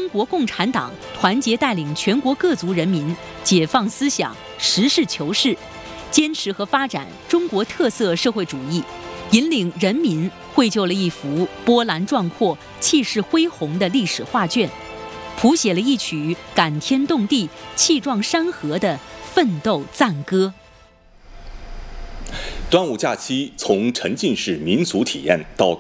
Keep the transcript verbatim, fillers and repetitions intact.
国共产党团结带领全国各族人民解放思想，实事求是，坚持和发展中国特色社会主义，引领人民绘就了一幅波澜壮阔、气势恢宏的历史画卷，谱写了一曲感天动地、气壮山河的奋斗赞歌。 端午假期从沉浸式民俗体验到